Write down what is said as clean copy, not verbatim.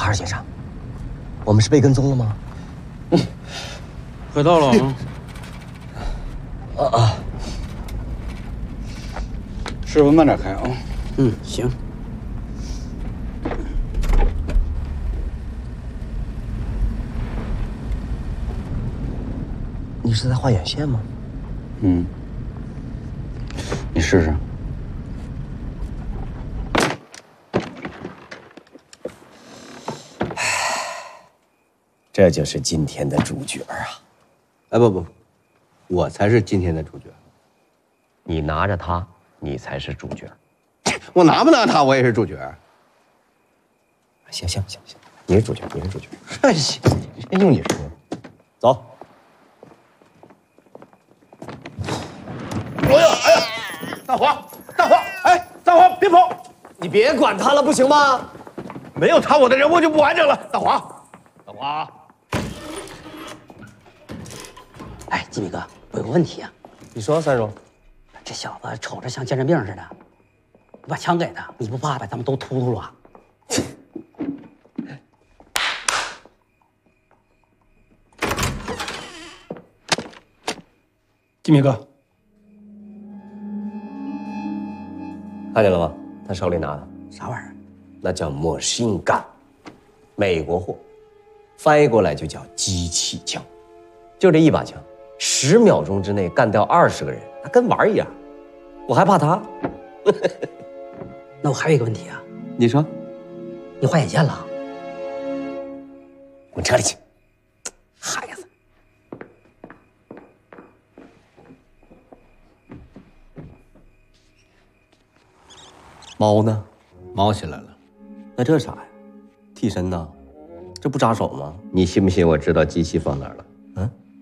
二先生，我们是被跟踪了吗？ 快到了啊！师傅慢点开啊。 嗯，行。 你是在画眼线吗？ 嗯。你试试。 这就是今天的主角啊！ 哎，不，我才是今天的主角。 你拿着它，你才是主角。 我拿不拿他，我也是主角。 行，你是主角，你是主角。 行， 用你说，走。 哎呀，大黄，哎，大黄，别跑！ 你别管他了，不行吗？ 没有他，我的任务就不完整了。大黄。 哎，金米哥，我有个问题啊。 你说，三叔。 这小子瞅着像精神病似的，你把枪给他，你不怕把咱们都突突了？ 金米哥， 看见了吗？他手里拿的啥玩意儿？ 那叫 machine gun， 美国货，翻译过来就叫机器枪。就这一把枪，10秒钟之内干掉20个人，那跟玩一样。我还怕他？ 那我还有一个问题啊， 你说， 你画眼线了？ 滚车里去！ 孩子， 猫呢？ 毛起来了。 那这啥呀？替身呢？这不扎手吗？ 你信不信我知道机器放哪儿了？